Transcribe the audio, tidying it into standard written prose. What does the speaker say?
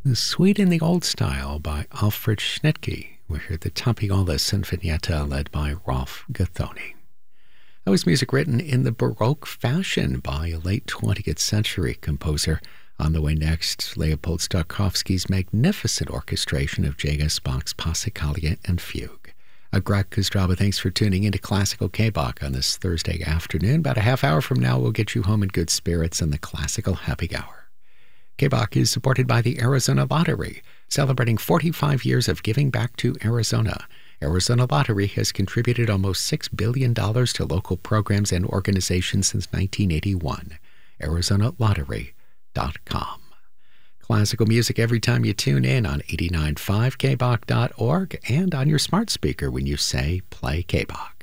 Suite in the Old Style by Alfred Schnittke. We heard the Tapiole Sinfonietta led by Rolf Gathoni. That was music written in the Baroque fashion by a late 20th century composer. On the way next, Leopold Stokowski's magnificent orchestration of J.S. Bach's Passacaglia and Fugue. Greg Kostraba, thanks for tuning into Classical K-Bach on this Thursday afternoon. About a half hour from now, we'll get you home in good spirits in the Classical Happy Hour. K-Bach is supported by the Arizona Lottery, celebrating 45 years of giving back to Arizona. Arizona Lottery has contributed almost $6 billion to local programs and organizations since 1981. ArizonaLottery.com. Classical music every time you tune in on 89.5kbach.org and on your smart speaker when you say, play K-Bach.